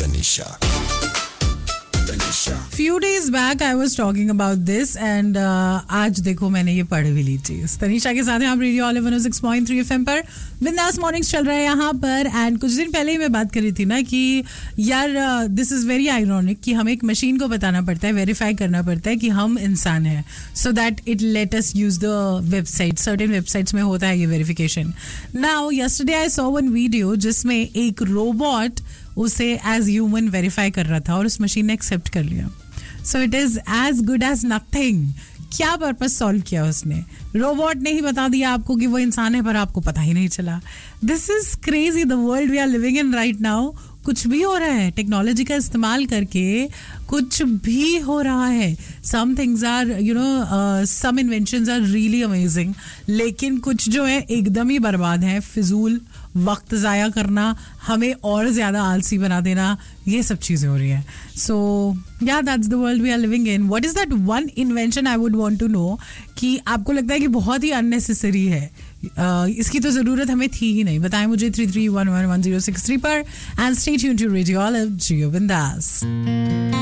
Tanisha. Few days back I was talking about this and आज देखो मैंने ये पढ़ भी ली चीज. तनीषा के साथ हैं आप रेडियो ऑल 106.3 FM पर. बिंदास मॉर्निंग्स चल रहा है यहाँ पर एंड कुछ दिन पहले ही मैं बात कर रही थी ना कि यार दिस इज वेरी आयरॉनिक कि हमें एक मशीन को बताना पड़ता है, वेरीफाई करना पड़ता है कि हम इंसान हैं, so that it let us use the website. Certain websites में होता है ये verification. Now yesterday I saw one video जिसमें एक रोबोट उसे एज ह्यूमन वेरीफाई कर रहा था और उस मशीन ने एक्सेप्ट कर लिया. So it is as good as nothing. क्या पर्पस सॉल्व किया उसने? रोबोट ने ही बता दिया आपको कि वो इंसान है पर आपको पता ही नहीं चला. This is crazy the world we are living in right now. कुछ भी हो रहा है टेक्नोलॉजी का इस्तेमाल करके, कुछ भी हो रहा है. Some things are some inventions are really amazing, लेकिन कुछ जो है एकदम ही बर्बाद है. फिजूल वक्त ज़ाया करना, हमें और ज़्यादा आलसी बना देना, ये सब चीज़ें हो रही हैं. सो या that's the world we are living in. What is that one invention I would want to know कि आपको लगता है कि बहुत ही अननेसेसरी है, इसकी तो ज़रूरत हमें थी ही नहीं. बताएं मुझे 33111063 पर. And stay tuned to radio all जियो बिंदास.